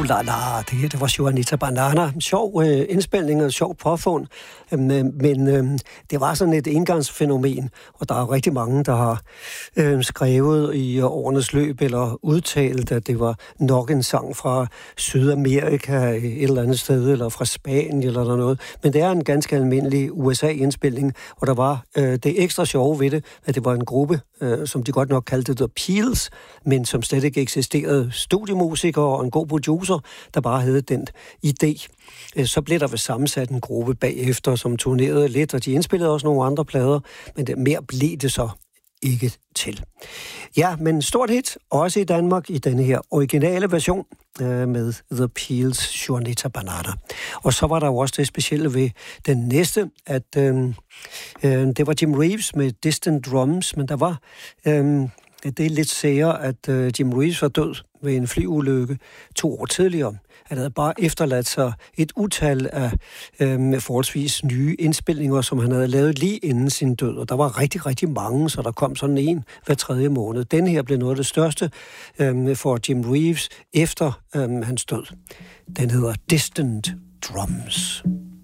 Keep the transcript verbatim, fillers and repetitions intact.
Uh, la, la. Det her, det var Juanita Banana. Sjov øh, indspilning og sjov påfund, øh, men øh, det var sådan et engangsfænomen, og der er rigtig mange, der har øh, skrevet i årenes løb eller udtalt, at det var nok en sang fra Sydamerika et eller andet sted, eller fra Spanien eller noget. Men det er en ganske almindelig U S A-indspilning, og der var øh, det ekstra sjove ved det, at det var en gruppe, øh, som de godt nok kaldte The Peels, men som slet ikke eksisterede, studiemusikere og en god producer, der bare havde den idé. Så blev der vel sammensat en gruppe bagefter, som turnerede lidt, og de indspillede også nogle andre plader, men det mere blev det så ikke til. Ja, men stort hit, også i Danmark, i denne her originale version øh, med The Peels' Juanita Banana. Og så var der jo også det specielle ved den næste, at øh, øh, det var Jim Reeves med Distant Drums, men der var... Øh, Det er lidt sære, at uh, Jim Reeves var død ved en flyulykke to år tidligere. Han havde bare efterladt sig et utal af um, forholdsvis nye indspilninger, som han havde lavet lige inden sin død. Og der var rigtig, rigtig mange, så der kom sådan en hver tredje måned. Den her blev noget af det største um, for Jim Reeves efter um, hans død. Den hedder Distant Drums.